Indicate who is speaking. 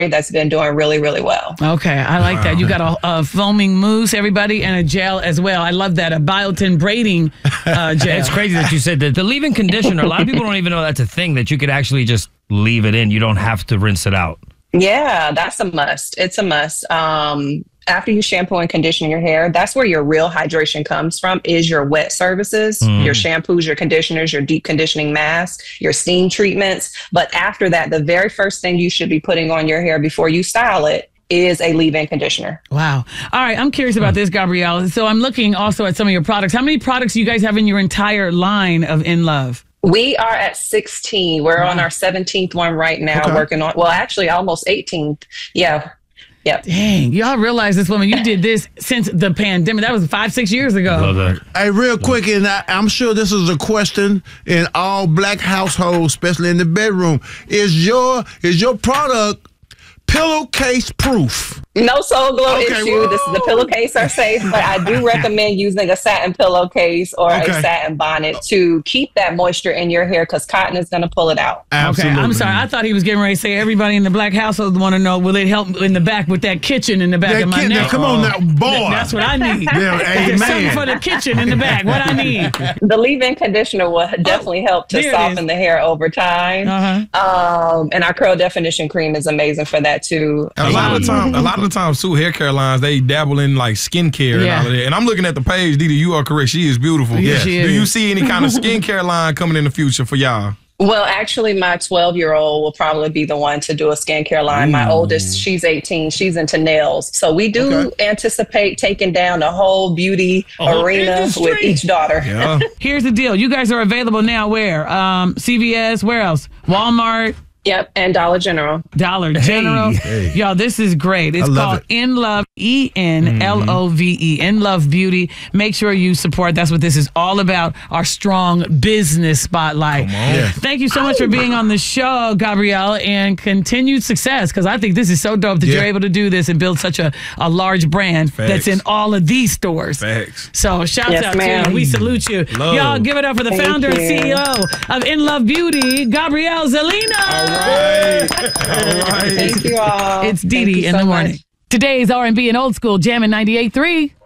Speaker 1: that's been doing really, really well.
Speaker 2: Okay, I like that. You got a foaming mousse, everybody, and a gel as well. I love that. A biotin braiding gel.
Speaker 3: It's crazy that you said that. The leave-in conditioner, a lot of people don't even know that's a thing, that you could actually just leave it in. You don't have to rinse it out.
Speaker 1: Yeah, that's a must. It's a must. After you shampoo and condition your hair, that's where your real hydration comes from, is your wet services, your shampoos, your conditioners, your deep conditioning masks, your steam treatments. But after that, the very first thing you should be putting on your hair before you style it is a leave-in conditioner.
Speaker 2: Wow. All right, I'm curious about this, Gabrielle. So I'm looking also at some of your products. How many products do you guys have in your entire line of In Love?
Speaker 1: We are at 16. We're on our 17th one right now, working on, well, actually almost 18th. Yeah. Yep.
Speaker 2: Dang, y'all realize this woman, you did this since the pandemic. That was 5-6 years ago.
Speaker 3: Love that.
Speaker 4: Hey, real quick, and I'm sure this is a question in all black households, especially in the bedroom. Is your product pillowcase proof?
Speaker 1: No Soul Glow issue. This is the pillowcase are safe, but I do recommend using a satin pillowcase or a satin bonnet to keep that moisture in your hair, because cotton is going to pull it out.
Speaker 4: Absolutely.
Speaker 2: Okay, I'm sorry. I thought he was getting ready to say everybody in the black household want to know, will it help in the back with that kitchen in the back of my neck?
Speaker 4: Come on now, boy.
Speaker 2: That's what I need.
Speaker 4: Amen.
Speaker 2: Something for the kitchen in the back. What I need.
Speaker 1: The leave-in conditioner will definitely help to soften the hair over time. And our curl definition cream is amazing for that too.
Speaker 5: And a lot of the time, too, hair care lines, they dabble in like skincare and all of that. And I'm looking at the page, Didi, you are correct. She is beautiful.
Speaker 2: Yes, she is.
Speaker 5: Do you see any kind of skincare line coming in the future for y'all?
Speaker 1: Well, actually, my 12-year-old will probably be the one to do a skincare line. My oldest, she's 18. She's into nails. So we do anticipate taking down the whole beauty arena with each daughter.
Speaker 5: Yeah.
Speaker 2: Here's the deal. You guys are available now where? CVS, where else? Walmart?
Speaker 1: Yep, and Dollar General.
Speaker 2: Dollar General. Hey. Y'all, this is great. It's called In Love, ENLOVE, In Love Beauty. Make sure you support. That's what this is all about, our strong business spotlight. Thank you so much for being on the show, Gabrielle, and continued success, because I think this is so dope that you're able to do this and build such a large brand that's in all of these stores. So shouts out to you. We salute you. Y'all give it up for the founder and CEO of In Love Beauty, Gabrielle Zelina.
Speaker 5: All right.
Speaker 1: Thank you all.
Speaker 2: It's Didi in the morning. Today's R&B and old school, Jammin' 98.3.